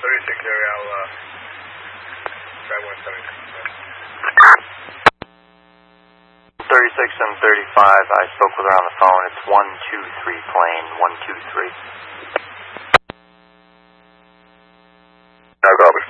36 area, I'll try 173. 36 and 35, I spoke with her on the phone. It's 123 plane, 123. No, copy.